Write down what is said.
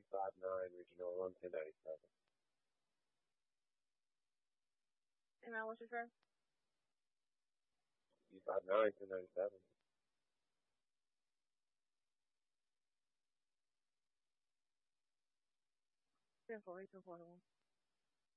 U59 Regional 1097. Hey man, what's your first? U59 1097. 10-4, 10-4.